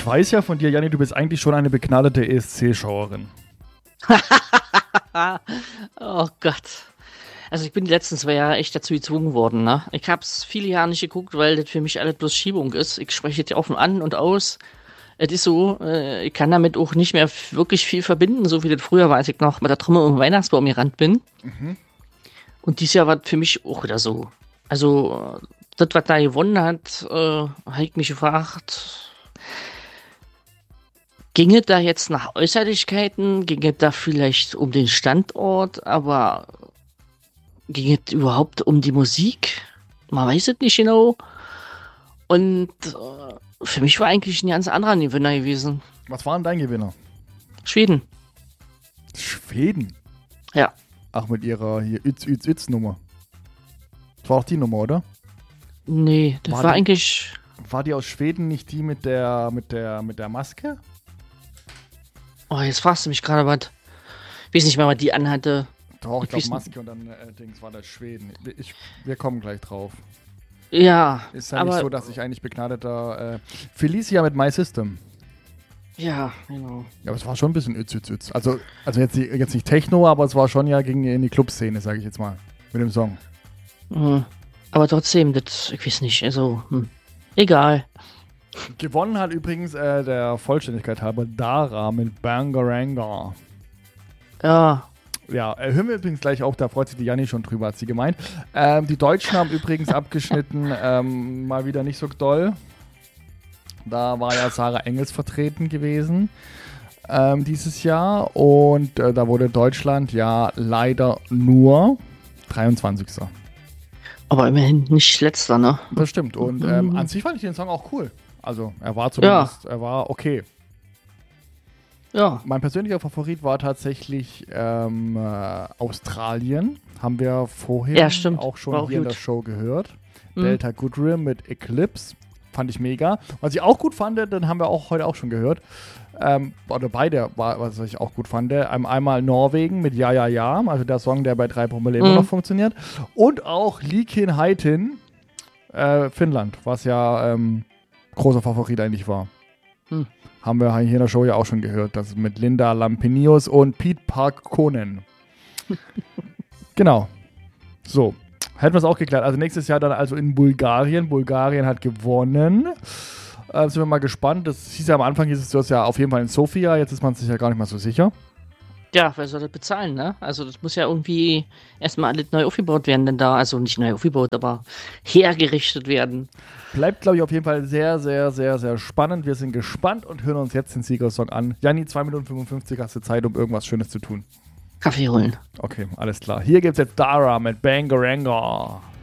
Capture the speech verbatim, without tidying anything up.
Ich weiß ja von dir, Janni, du bist eigentlich schon eine begnadete E S C-Schauerin. Oh Gott. Also ich bin die letzten zwei Jahre echt dazu gezwungen worden, ne? Ich hab's viele Jahre nicht geguckt, weil das für mich alles bloß Schiebung ist. Ich spreche das offen an und aus. Es ist so, äh, ich kann damit auch nicht mehr f- wirklich viel verbinden, so wie das früher war, als ich noch mit der Trommel um den Weihnachtsbaum gerannt bin. Mhm. Und dieses Jahr war das für mich auch wieder so. Also, äh, das, was da gewonnen hat, äh, habe ich mich gefragt, ginge da jetzt nach Äußerlichkeiten, ginge da vielleicht um den Standort, aber ging es überhaupt um die Musik? Man weiß es nicht genau. Und äh, für mich war eigentlich ein ganz anderer Gewinner gewesen. Was war denn dein Gewinner? Schweden. Schweden? Ja. Ach, mit ihrer hier Üts, Üts, Üts Nummer. Das war auch die Nummer, oder? Nee, das War war, die- eigentlich. War die aus Schweden nicht die mit der, mit der, mit der Maske? Oh, jetzt fragst du mich gerade was. Ich weiß nicht mehr, was die anhatte. Doch, ich Ich glaube weiß Maske und dann äh, Dings war das Schweden. Ich, wir kommen gleich drauf. Ja, Ist ja aber. nicht so, dass ich eigentlich begnadeter... Äh, Felicia mit My System. Ja, genau. Ja, aber es war schon ein bisschen Üts, Üts, Üts. Also, also jetzt, nicht- jetzt nicht Techno, aber es war schon ja gegen in die Clubszene, sage ich jetzt mal. Mit dem Song. Mhm. Aber trotzdem, das, ich weiß nicht, also, hm. Egal. Gewonnen hat übrigens äh, der Vollständigkeit halber Dara mit Bangaranga. Ja, Ja, äh, hören wir übrigens gleich auf, da freut sich die Janni schon drüber, hat sie gemeint. Ähm, die Deutschen haben übrigens abgeschnitten, ähm, mal wieder nicht so doll. Da war ja Sarah Engels vertreten gewesen ähm, dieses Jahr und äh, da wurde Deutschland ja leider nur dreiundzwanzigster aber immerhin nicht letzter, ne? Das stimmt und Mhm. ähm, an sich fand ich den Song auch cool. Also er war zumindest, er war okay. Ja. Mein persönlicher Favorit war tatsächlich ähm, äh, Australien. Haben wir vorher Ja, stimmt. auch schon War auch hier in gut. der Show gehört. Mhm. Delta Goodrem mit Eclipse. Fand ich mega. Was ich auch gut fand, den haben wir auch heute auch schon gehört. Ähm, oder beide, war, was ich auch gut fand. Ähm, einmal Norwegen mit Ja, Ja, Ja. Also der Song, der bei drei Promille immer Mhm. noch funktioniert. Und auch Likin Haitin, äh, Finnland, was ja ähm, großer Favorit eigentlich war. Hm. Haben wir hier in der Show ja auch schon gehört. Das mit Linda Lampinius und Pete Park-Konen. Genau. So. Hätten wir es auch geklärt. Also nächstes Jahr dann also in Bulgarien. Bulgarien hat gewonnen. Äh, sind wir mal gespannt. Das hieß ja am Anfang, hieß es das ja auf jeden Fall in Sofia. Jetzt ist man sich ja gar nicht mal so sicher. Ja, wer soll das bezahlen, ne? Also das muss ja irgendwie erstmal alles neu aufgebaut werden, denn da, also nicht neu aufgebaut, aber hergerichtet werden. Bleibt, glaube ich, auf jeden Fall sehr, sehr, sehr, sehr spannend. Wir sind gespannt und hören uns jetzt den Siegersong an. Janni, zwei Minuten fünfundfünfzig hast du Zeit, um irgendwas Schönes zu tun. Kaffee holen. Okay, alles klar. Hier gibt es jetzt Dara mit Bangaranga.